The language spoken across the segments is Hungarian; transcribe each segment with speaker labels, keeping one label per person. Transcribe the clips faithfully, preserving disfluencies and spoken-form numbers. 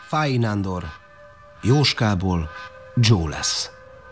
Speaker 1: Fáj Nándor, Jóskából Joe lesz.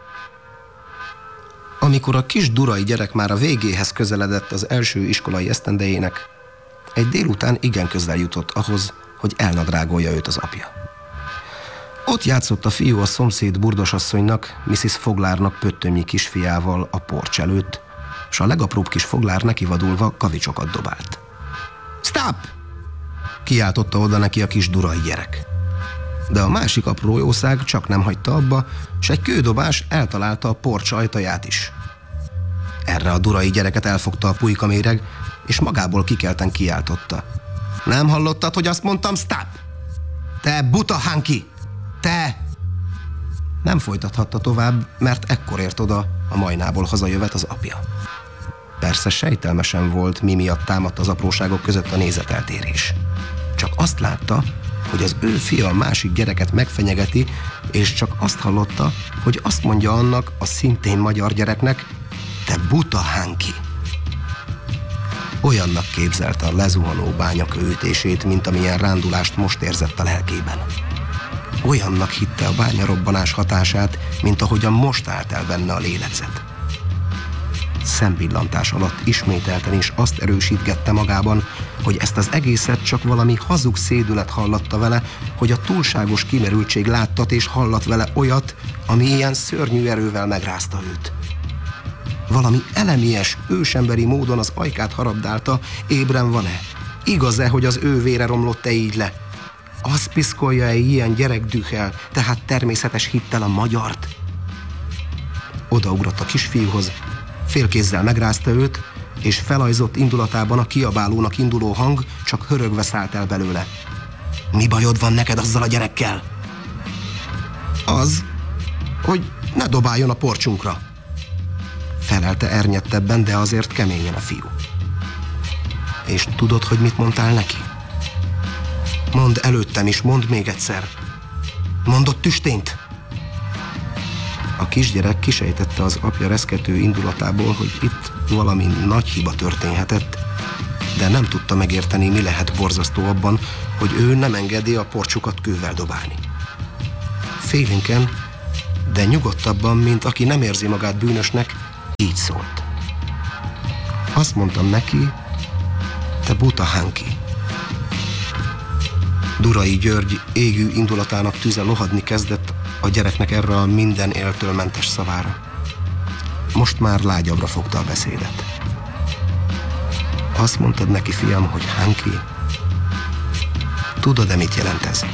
Speaker 1: Amikor a kis durai gyerek már a végéhez közeledett az első iskolai esztendejének, egy délután igen közel jutott ahhoz, hogy elnadrágolja őt az apja. Ott játszott a fiú a szomszéd burdosasszonynak, missziz Foglárnak pöttömnyi kisfiával a porcs előtt, s a legapróbb kis Foglár nekivadulva kavicsokat dobált. Stop! Kiáltotta oda neki a kis durai gyerek. De a másik apró jószág csak nem hagyta abba, s egy kődobás eltalálta a porcs ajtaját is. Erre a durai gyereket elfogta a pulykaméreg, és magából kikelten kiáltotta. Nem hallottad, hogy azt mondtam, stop! Te buta hanki! Te! Nem folytathatta tovább, mert ekkor ért oda a majnából hazajövet az apja. Persze sejtelmesen volt, mi miatt támadt az apróságok között a nézeteltérés. Csak azt látta, hogy az ő fia a másik gyereket megfenyegeti, és csak azt hallotta, hogy azt mondja annak a szintén magyar gyereknek, te buta hanki! Olyannak képzelte a lezuhanó bányakő ütését, mint amilyen rándulást most érzett a lelkében. Olyannak hitte a bányarobbanás hatását, mint ahogyan most állt el benne a lélegzet. Szempillantás alatt ismételten is azt erősítgette magában, hogy ezt az egészet csak valami hazug szédület hallatta vele, hogy a túlságos kimerültség láttat és hallat vele olyat, ami ilyen szörnyű erővel megrázta őt. Valami elemies, ősemberi módon az ajkát harabdálta, ébren van-e? Igaz-e, hogy az ő vére romlott-e így le? Az piszkolja-e ilyen gyerekdühel, tehát természetes hittel a magyart? Odaugrott a kisfiúhoz, félkézzel megrázta őt, és felajzott indulatában a kiabálónak induló hang csak hörögve szállt el belőle. Mi bajod van neked azzal a gyerekkel? Az, hogy ne dobáljon a porcsunkra. Felelte ernyettebben, de azért keményen a fiú. És tudod, hogy mit mondtál neki? Mondd előttem is, mondd még egyszer. Mondott tüstént? A kisgyerek kisejtette az apja reszkető indulatából, hogy itt valami nagy hiba történhetett, de nem tudta megérteni, mi lehet borzasztó abban, hogy ő nem engedi a porcsukat kővel dobálni. Félénken, de nyugodtabban, mint aki nem érzi magát bűnösnek, így szólt. Azt mondtam neki, te buta hanki. Durai György égő indulatának tüze lohadni kezdett a gyereknek erre a minden éltől mentes szavára. Most már lágyabbra fogta a beszédet. Azt mondtad neki, fiam, hogy hanki? Tudod-e, mit jelent ez?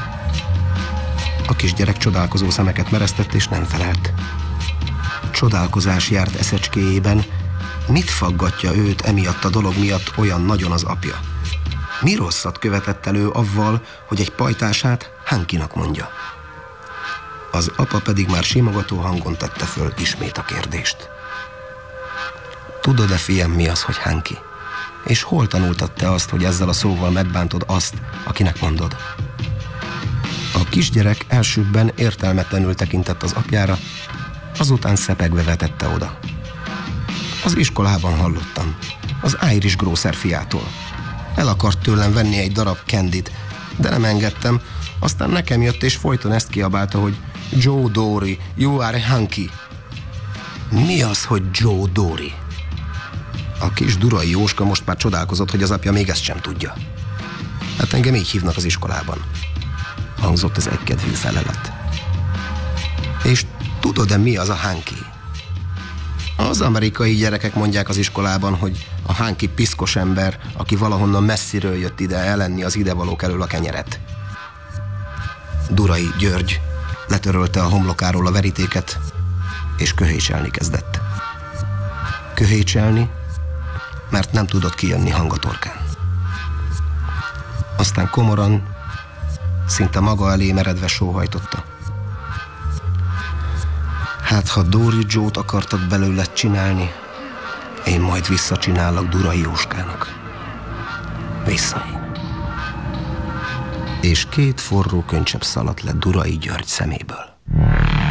Speaker 1: A kisgyerek csodálkozó szemeket meresztett, és nem felelt. Csodálkozás járt eszecskéjében, mit faggatja őt emiatt a dolog miatt olyan nagyon az apja? Mi rosszat követett elő avval, hogy egy pajtását hankinak mondja? Az apa pedig már simogató hangon tette föl ismét a kérdést. Tudod-e, fiam, mi az, hogy hanki? És hol tanultad te azt, hogy ezzel a szóval megbántod azt, akinek mondod? A kisgyerek elsőbben értelmetlenül tekintett az apjára, azután szepegve vetette oda. Az iskolában hallottam, az Irish Grocer fiától. El akart tőlem venni egy darab candyt, de nem engedtem, aztán nekem jött és folyton ezt kiabálta, hogy Joe Dory, you are a hanky. Mi az, hogy Joe Dory? A kis durai Jóska most már csodálkozott, hogy az apja még ezt sem tudja. Hát engem így hívnak az iskolában, hangzott az egykedvű felelet. És tudod-e, mi az a hanky? Az amerikai gyerekek mondják az iskolában, hogy a hanky piszkos ember, aki valahonnan messziről jött ide elenni az idevalók elől a kenyeret. Durai György letörölte a homlokáról a verítéket, és köhécselni kezdett. Köhécselni, mert nem tudott kijönni hang a torkán. Aztán komoran, szinte maga elé meredve sóhajtotta. Hát, ha Dory Joe-t akartak belőle csinálni, én majd visszacsinállak Durai Jóskának. Vissza. És két forró könycsepp szaladt le Durai György szeméből.